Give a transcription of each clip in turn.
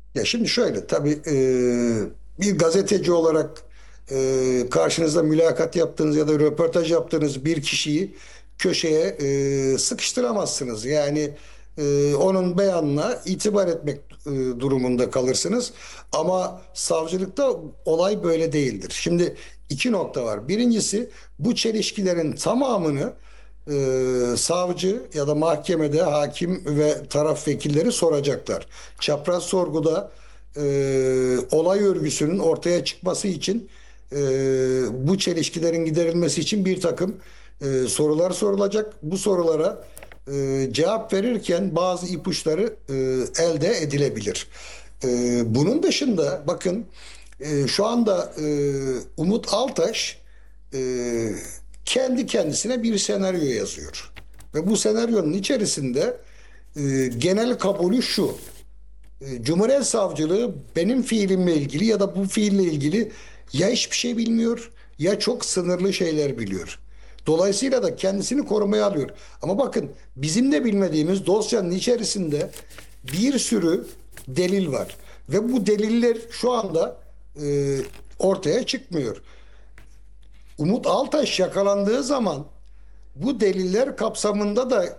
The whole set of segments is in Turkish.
Ya şimdi şöyle tabii bir gazeteci olarak karşınızda mülakat yaptığınız ya da röportaj yaptığınız bir kişiyi köşeye sıkıştıramazsınız. Yani onun beyanına itibar etmek durumunda kalırsınız. Ama savcılıkta olay böyle değildir. Şimdi iki nokta var. Birincisi, bu çelişkilerin tamamını savcı ya da mahkemede hakim ve taraf vekilleri soracaklar. Çapraz sorguda olay örgüsünün ortaya çıkması için e, bu çelişkilerin giderilmesi için bir takım sorular sorulacak. Bu sorulara cevap verirken bazı ipuçları elde edilebilir. Bunun dışında bakın, şu anda Umut Altaş e, kendi kendisine bir senaryo yazıyor. Ve bu senaryonun içerisinde genel kabulü şu: Cumhuriyet Savcılığı benim fiilimle ilgili ya da bu fiille ilgili ya hiçbir şey bilmiyor ya çok sınırlı şeyler biliyor. Dolayısıyla da kendisini korumaya alıyor. Ama bakın, bizim de bilmediğimiz dosyanın içerisinde bir sürü delil var. Ve bu deliller şu anda ortaya çıkmıyor. Umut Altaş yakalandığı zaman bu deliller kapsamında da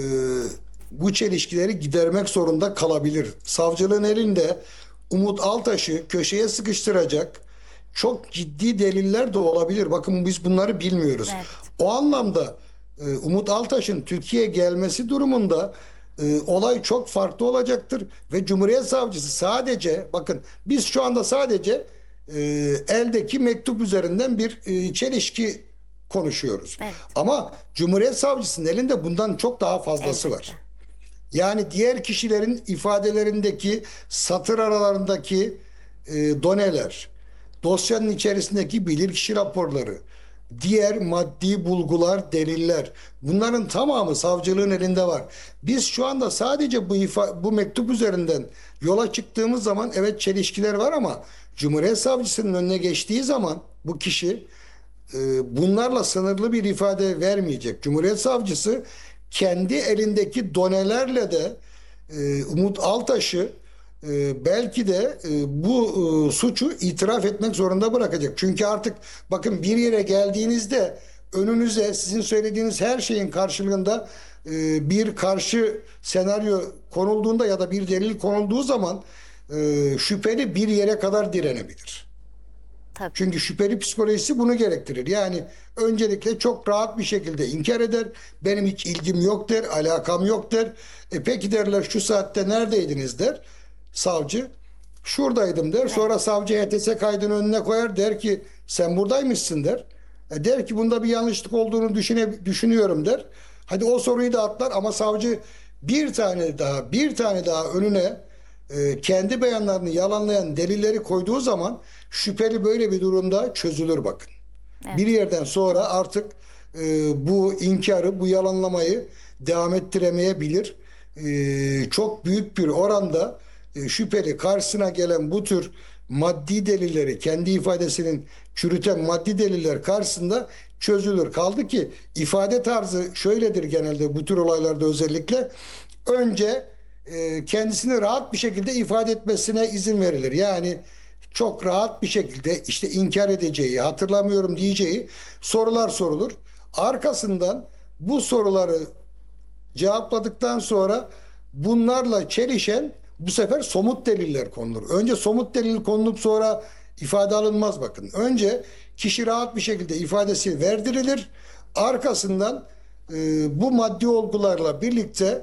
bu çelişkileri gidermek zorunda kalabilir. Savcılığın elinde Umut Altaş'ı köşeye sıkıştıracak çok ciddi deliller de olabilir. Bakın, biz bunları bilmiyoruz. Evet. O anlamda Umut Altaş'ın Türkiye'ye gelmesi durumunda olay çok farklı olacaktır ve Cumhuriyet Savcısı sadece, bakın, biz şu anda sadece e, eldeki mektup üzerinden bir çelişki konuşuyoruz. Evet. Ama Cumhuriyet Savcısının elinde bundan çok daha fazlası Elbette. var. Yani diğer kişilerin ifadelerindeki satır aralarındaki doneler, dosyanın içerisindeki bilirkişi raporları, diğer maddi bulgular, deliller, bunların tamamı savcılığın elinde var. Biz şu anda sadece bu mektup üzerinden yola çıktığımız zaman evet çelişkiler var, ama Cumhuriyet Savcısının önüne geçtiği zaman bu kişi bunlarla sınırlı bir ifade vermeyecek. Cumhuriyet Savcısı kendi elindeki donelerle de Umut Altaş'ı belki de bu suçu itiraf etmek zorunda bırakacak. Çünkü artık bakın, bir yere geldiğinizde önünüze sizin söylediğiniz her şeyin karşılığında bir karşı senaryo konulduğunda ya da bir delil konulduğu zaman şüpheli bir yere kadar direnebilir. Tabii. Çünkü şüpheli psikolojisi bunu gerektirir. Yani öncelikle çok rahat bir şekilde inkar eder. Benim hiç ilgim yok der, alakam yok der. Peki derler, şu saatte neredeydiniz der. Savcı şuradaydım der. Evet. Sonra savcı HTS kaydını önüne koyar, der ki sen buradaymışsın der. Der ki bunda bir yanlışlık olduğunu düşünüyorum der. Hadi o soruyu da atlar, ama savcı bir tane daha önüne kendi beyanlarını yalanlayan delilleri koyduğu zaman şüpheli böyle bir durumda çözülür, bakın. Bir Evet. yerden sonra artık bu inkarı, bu yalanlamayı devam ettiremeyebilir. Çok büyük bir oranda şüpheli karşısına gelen bu tür maddi delilleri, kendi ifadesinin çürüten maddi deliller karşısında çözülür. Kaldı ki ifade tarzı şöyledir genelde bu tür olaylarda özellikle. Önce kendisini rahat bir şekilde ifade etmesine izin verilir. Yani çok rahat bir şekilde işte inkar edeceği, hatırlamıyorum diyeceği sorular sorulur. Arkasından bu soruları cevapladıktan sonra bunlarla çelişen bu sefer somut deliller konulur. Önce somut delil konulup sonra ifade alınmaz, bakın. Önce kişi rahat bir şekilde ifadesi verdirilir. Arkasından bu maddi olgularla birlikte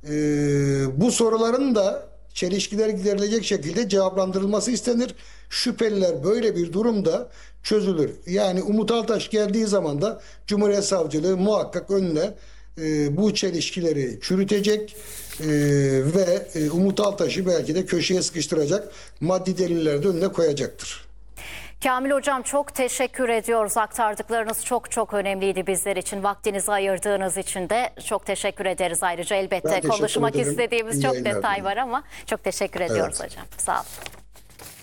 bu soruların da çelişkiler giderilecek şekilde cevaplandırılması istenir. Şüpheliler böyle bir durumda çözülür. Yani Umut Altaş geldiği zaman da Cumhuriyet Savcılığı muhakkak önüne bu çelişkileri çürütecek ve Umut Altaş'ı belki de köşeye sıkıştıracak maddi deliller de önüne koyacaktır. Kamil Hocam, çok teşekkür ediyoruz. Aktardıklarınız çok çok önemliydi bizler için. Vaktinizi ayırdığınız için de çok teşekkür ederiz. Ayrıca elbette Ben teşekkür konuşmak ederim. istediğimiz İyi çok yayınlar detay dilerim. var ama çok teşekkür ediyoruz Evet. hocam. Sağ olun.